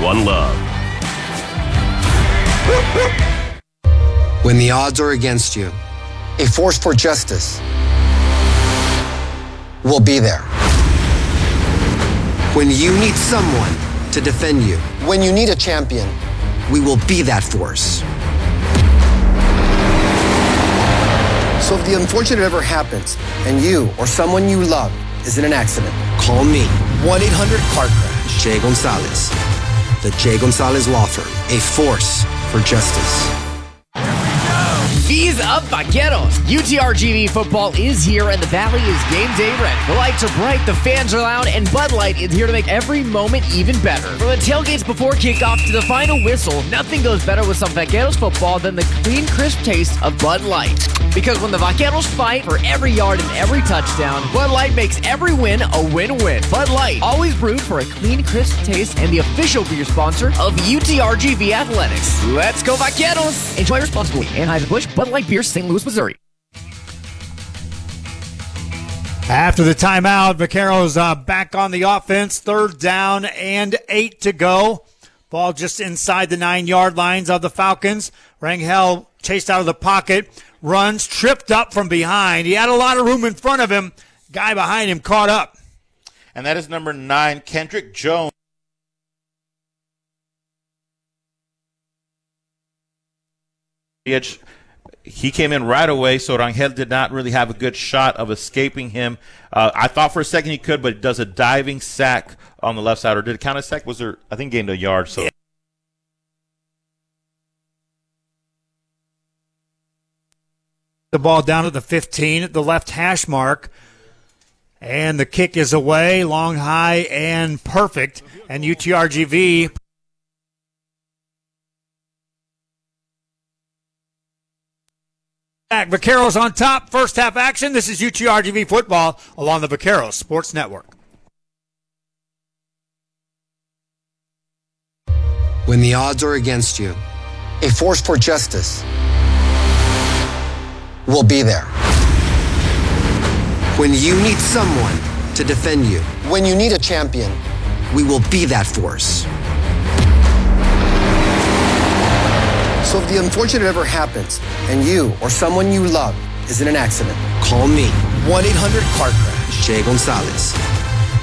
one love. When the odds are against you, a force for justice will be there. When you need someone to defend you, when you need a champion, we will be that force. So if the unfortunate ever happens and you or someone you love is in an accident, call me. 1-800-CAR-CRASH. Jay Gonzalez. The Jay Gonzalez Law Firm. A force for justice. V's up, vaqueros. UTRGV football is here, and the Valley is game day ready. The lights are bright, the fans are loud, and Bud Light is here to make every moment even better. From the tailgates before kickoff to the final whistle, nothing goes better with some vaqueros football than the clean, crisp taste of Bud Light. Because when the vaqueros fight for every yard and every touchdown, Bud Light makes every win a win-win. Bud Light, always brewed for a clean, crisp taste, and the official beer sponsor of UTRGV Athletics. Let's go, vaqueros! Enjoy responsibly. Anheuser-Busch Bud Light Beer, St. Louis, Missouri. After the timeout, Vaqueros back on the offense. 3rd down and 8 to go. Ball just inside the 9-yard lines of the Falcons. Rangel chased out of the pocket, runs, tripped up from behind. He had a lot of room in front of him. Guy behind him caught up. And that is number 9, Kendrick Jones. He came in right away, so Rangel did not really have a good shot of escaping him. I thought for a second he could, but he does a diving sack on the left side. Or did it count as sack? Was there? I think gained a yard. So the ball down at the 15 at the left hash mark. And the kick is away, long, high, and perfect. And UTRGV Vaqueros on top, first half action. This is UTRGV football along the Vaqueros Sports Network. When the odds are against you, a force for justice will be there. When you need someone to defend you, when you need a champion, we will be that force. So if the unfortunate ever happens and you or someone you love is in an accident, call me. 1-800-CAR-CRASH. Jay Gonzalez.